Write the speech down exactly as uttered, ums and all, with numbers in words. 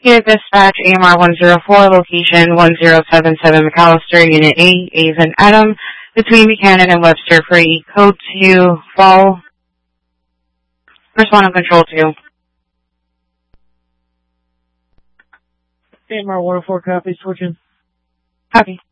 Here, dispatch A M R one zero four, location one zero seven seven McAllister, Unit A, A as in Adam, between Buchanan and Webster for E code two, fall. Respond on control two. A M R one oh four, copy, switching. Copy.